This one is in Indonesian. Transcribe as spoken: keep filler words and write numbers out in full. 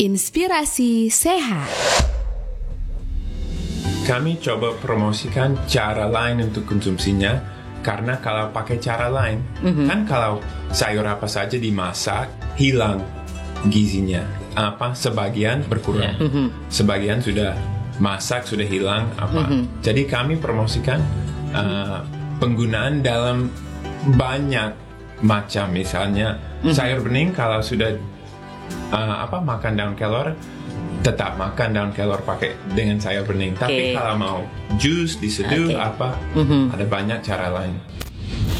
Inspirasi sehat. Kami coba promosikan cara lain untuk konsumsinya, karena kalau pakai cara lain, mm-hmm. kan kalau sayur apa saja dimasak, hilang gizinya. Apa sebagian berkurang, yeah. mm-hmm. sebagian sudah masak sudah hilang apa. Mm-hmm. Jadi kami promosikan uh, penggunaan dalam banyak macam, misalnya mm-hmm. sayur bening kalau sudah uh, apa makan daun kelor, tetap makan daun kelor pakai dengan sayur bening. Okay. Tapi kalau mau jus diseduh okay. apa, mm-hmm. ada banyak cara lain.